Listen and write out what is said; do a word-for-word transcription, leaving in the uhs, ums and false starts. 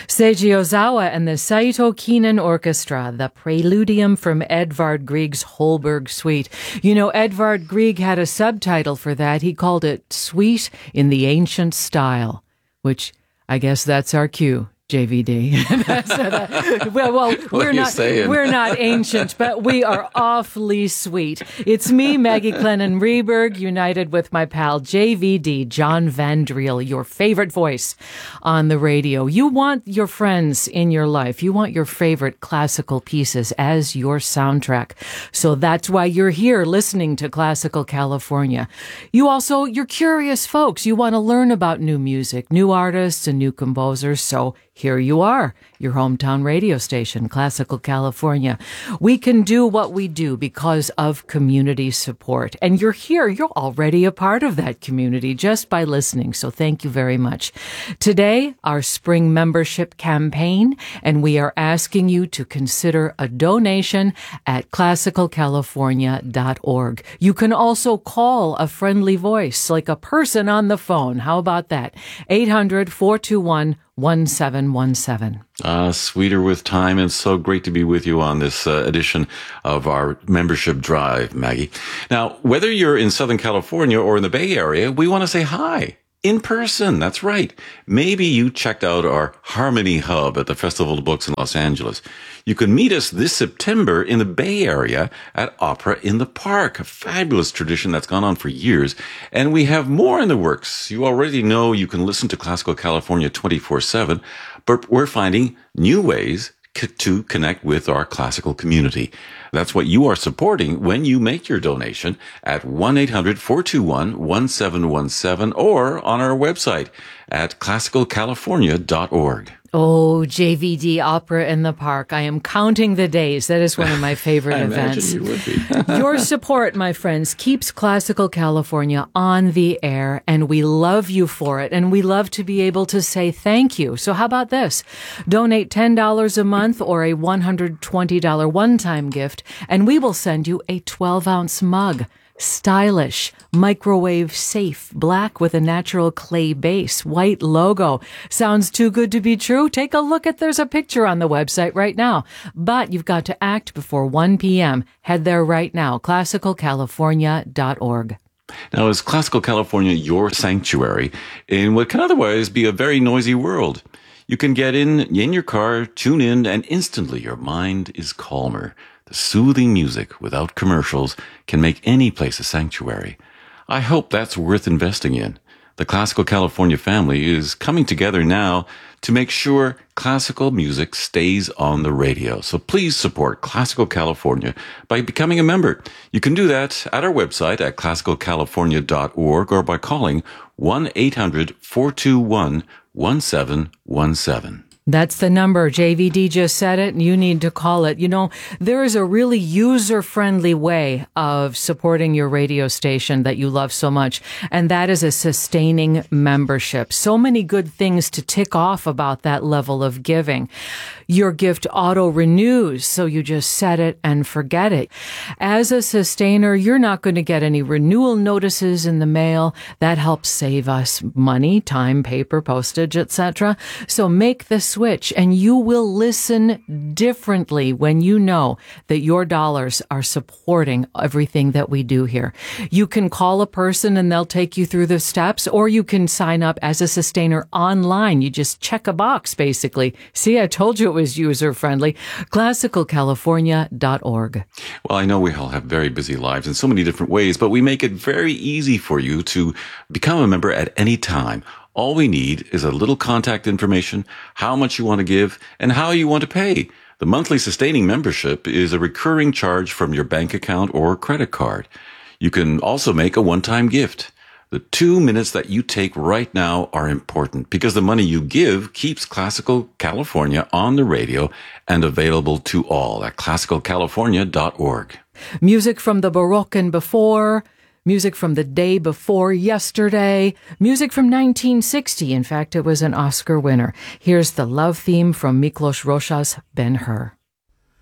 Seiji Ozawa and the Saito Keenan Orchestra, the Preludium from Edvard Grieg's Holberg Suite. You know, Edvard Grieg had a subtitle for that. He called it Suite in the Ancient Style, which I guess that's our cue. J V D. That's, uh, well, well we're not saying? we're not ancient, but we are awfully sweet. It's me, Maggie Clennon Reberg, united with my pal J V D, John Van Driel, your favorite voice on the radio. You want your friends in your life. You want your favorite classical pieces as your soundtrack. So that's why you're here listening to Classical California. You also, you're curious folks. You want to learn about new music, new artists, and new composers. So here you are, your hometown radio station, Classical California. We can do what we do because of community support. And you're here, you're already a part of that community just by listening. So thank you very much. Today, our spring membership campaign, and we are asking you to consider a donation at classical california dot org. You can also call a friendly voice, like a person on the phone. How about that? eight hundred, four two one, one seven one seven. Uh, sweeter with time, and so great to be with you on this uh, edition of our membership drive, Maggie. Now, whether you're in Southern California or in the Bay Area, we want to say hi. In person, that's right. Maybe you checked out our Harmony Hub at the Festival of Books in Los Angeles. You can meet us this September in the Bay Area at Opera in the Park, a fabulous tradition that's gone on for years. And we have more in the works. You already know you can listen to Classical California twenty-four seven, but we're finding new ways to connect with our classical community. That's what you are supporting when you make your donation at one eight hundred, four two one, one seven one seven or on our website at classical california dot org. Oh, J V D Opera in the Park. I am counting the days. That is one of my favorite I events. Imagine you would be. Your support, my friends, keeps Classical California on the air, and we love you for it, and we love to be able to say thank you. So how about this? Donate ten dollars a month or a one hundred twenty dollars one-time gift, and we will send you a twelve-ounce mug. Stylish, microwave safe, black with a natural clay base, white logo. Sounds too good to be true? Take a look at, there's a picture on the website right now. But you've got to act before one p.m. Head there right now, classical california dot org. Now, is Classical California your sanctuary in what can otherwise be a very noisy world? You can get in, in your car, tune in, and instantly your mind is calmer. The soothing music without commercials can make any place a sanctuary. I hope that's worth investing in. The Classical California family is coming together now to make sure classical music stays on the radio. So please support Classical California by becoming a member. You can do that at our website at classical california dot org or by calling one eight hundred, four two one, one seven one seven. That's the number. J V D just said it, and you need to call it. You know, there is a really user-friendly way of supporting your radio station that you love so much, and that is a sustaining membership. So many good things to tick off about that level of giving. Your gift auto-renews, so you just set it and forget it. As a sustainer, you're not going to get any renewal notices in the mail. That helps save us money, time, paper, postage, et cetera. So make the switch, and you will listen differently when you know that your dollars are supporting everything that we do here. You can call a person and they'll take you through the steps, or you can sign up as a sustainer online. You just check a box, basically. See, I told you it was user-friendly. classical california dot org. Well, I know we all have very busy lives in so many different ways, but we make it very easy for you to become a member at any time. All we need is a little contact information, how much you want to give, and how you want to pay. The monthly sustaining membership is a recurring charge from your bank account or credit card. You can also make a one-time gift. The two minutes that you take right now are important because the money you give keeps Classical California on the radio and available to all at classical california dot org. Music from the Baroque and before, music from the day before yesterday, music from nineteen sixty. In fact, it was an Oscar winner. Here's the love theme from Miklos Rocha's Ben-Hur.